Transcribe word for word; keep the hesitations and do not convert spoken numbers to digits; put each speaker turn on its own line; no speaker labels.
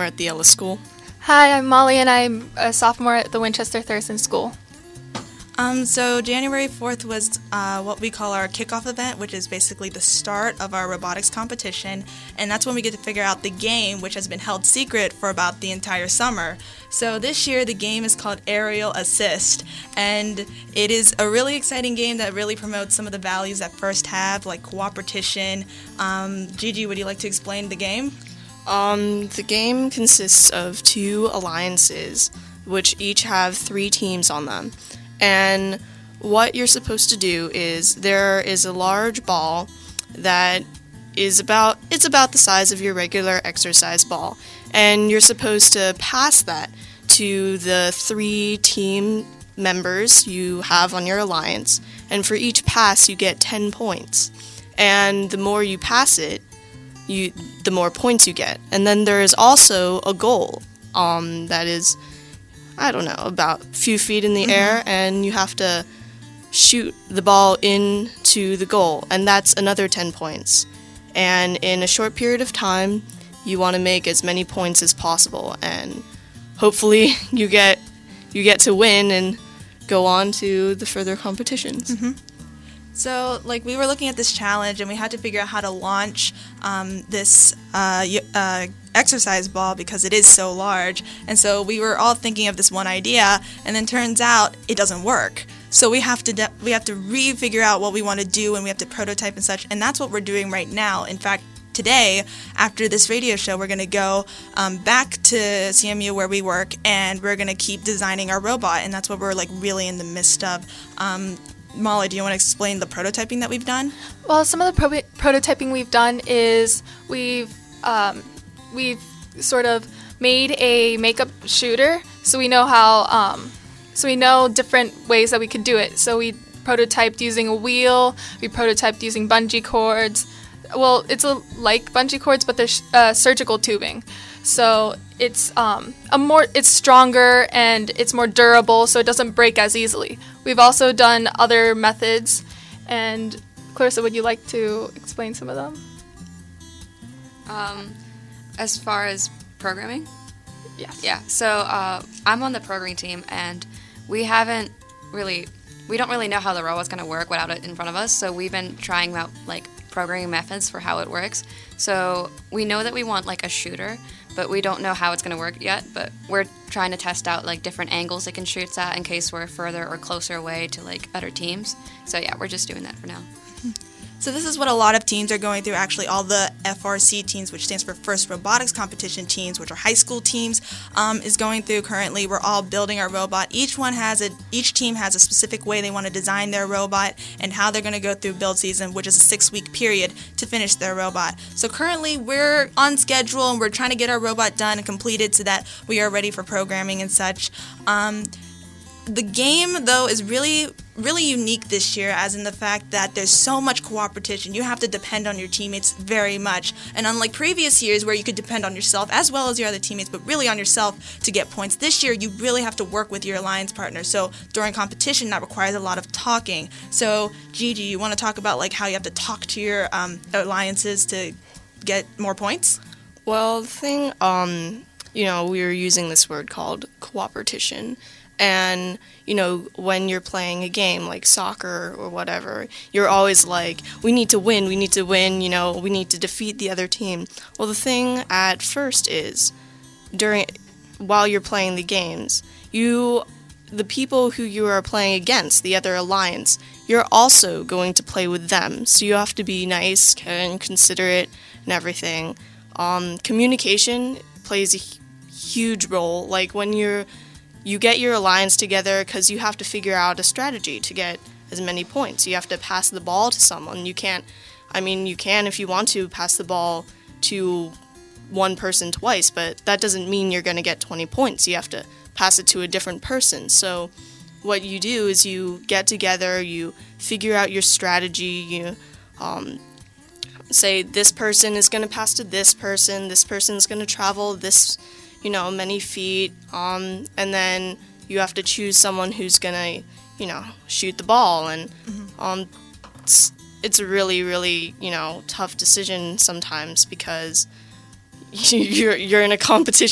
we're at the Ellis School.
Hi, I'm Molly, and I'm a sophomore at the Winchester Thurston School.
Um, so January fourth was uh, what we call our kickoff event, which is basically the start of our robotics competition, and that's when we get to figure out the game, which has been held secret for about the entire summer. So this year the game is called Aerial Assist, and it is a really exciting game that really promotes some of the values that FIRST have, like cooperation. Um, Gigi, would you like to explain the game?
Um, the game consists of two alliances, which each have three teams on them. And what you're supposed to do is there is a large ball that is about it's about the size of your regular exercise ball, and you're supposed to pass that to the three team members you have on your alliance, and for each pass you get ten points. And the more you pass it, you the more points you get. And then there is also a goal um, that is I don't know, about a few feet in the mm-hmm. air, and you have to shoot the ball into the goal, and that's another ten points. And in a short period of time, you want to make as many points as possible, and hopefully you get you get to win and go on to the further competitions.
Mm-hmm. So, like, we were looking at this challenge, and we had to figure out how to launch um, this uh, uh, exercise ball because it is so large. And so we were all thinking of this one idea, and then turns out it doesn't work. So we have to de- we have to re-figure out what we want to do, and we have to prototype and such. And that's what we're doing right now. In fact, today, after this radio show, we're going to go um, back to C M U where we work, and we're going to keep designing our robot. And that's what we're like really in the midst of. Um, Molly, do you want to explain the prototyping that we've done?
Well, some of the pro- prototyping we've done is we've um, we've sort of made a makeup shooter, so we know how um, so we know different ways that we could do it. So we prototyped using a wheel. We prototyped using bungee cords. Well, it's a, like bungee cords, but they're sh- uh, surgical tubing. So it's um, a more it's stronger and it's more durable, so it doesn't break as easily. We've also done other methods, and Clarissa, would you like to explain some of them?
Um, as far as programming?
Yes.
Yeah, so uh, I'm on the programming team, and we haven't really, we don't really know how the robot's going to work without it in front of us, so we've been trying out, like, programming methods for how it works. So we know that we want, like, a shooter, but we don't know how it's going to work yet, but we're trying to test out, like, different angles it can shoot at in case we're further or closer away to, like, other teams. So, yeah, we're just doing that for now.
So this is what a lot of teams are going through, actually. All the F R C teams, which stands for First Robotics Competition teams, which are high school teams, um, is going through currently. We're all building our robot. Each one has a, each team has a specific way they want to design their robot and how they're going to go through build season, which is a six-week period to finish their robot. So currently we're on schedule, and we're trying to get our robot done and completed so that we are ready for programming and such. Um, The game, though, is really, really unique this year, as in the fact that there's so much cooperation. You have to depend on your teammates very much. And unlike previous years where you could depend on yourself as well as your other teammates, but really on yourself to get points, this year you really have to work with your alliance partner. So during competition, that requires a lot of talking. So, Gigi, you want to talk about like how you have to talk to your um, alliances to get more points?
Well, the thing, um, you know, we were using this word called cooperation. And, you know, when you're playing a game like soccer or whatever, you're always like, we need to win, we need to win, you know, we need to defeat the other team. Well, the thing at first is, during, while you're playing the games, you, the people who you are playing against, the other alliance, you're also going to play with them. So you have to be nice and considerate and everything. Um, communication plays a huge role. Like when you're You get your alliance together because you have to figure out a strategy to get as many points. You have to pass the ball to someone. You can't, I mean, you can if you want to pass the ball to one person twice, but that doesn't mean you're going to get twenty points. You have to pass it to a different person. So what you do is you get together, you figure out your strategy, you um, say this person is going to pass to this person, this person is going to travel this you know, many feet, um, and then you have to choose someone who's gonna, you know, shoot the ball, and mm-hmm. um, it's, it's a really, really, you know, tough decision sometimes because you're you're in a competition